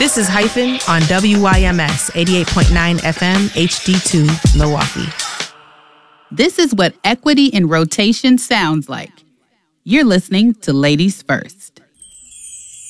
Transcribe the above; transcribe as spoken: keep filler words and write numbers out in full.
This is Hyphen on W Y M S eighty-eight point nine F M H D two Milwaukee. This is what equity in rotation sounds like. You're listening to Ladies First.